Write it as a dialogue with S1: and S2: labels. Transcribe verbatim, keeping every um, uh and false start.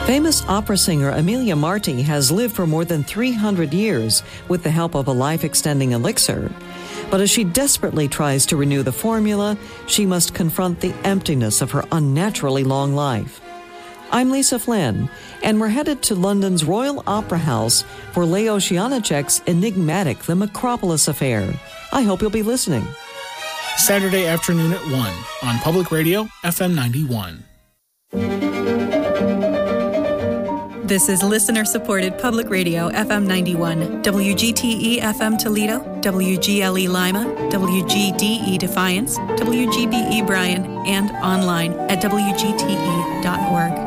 S1: Famous opera singer Emilia Marti has lived for more than three hundred years with the help of a life-extending elixir. But as she desperately tries to renew the formula, she must confront the emptiness of her unnaturally long life. I'm Lisa Flynn, and we're headed to London's Royal Opera House for Leo Janáček's enigmatic The Macropolis Affair. I hope you'll be listening.
S2: Saturday afternoon at one on Public Radio, F M ninety-one.
S3: This is listener-supported Public Radio, F M ninety-one, W G T E F M Toledo, W G L E Lima, W G D E Defiance, W G B E Bryan, and online at W G T E dot org.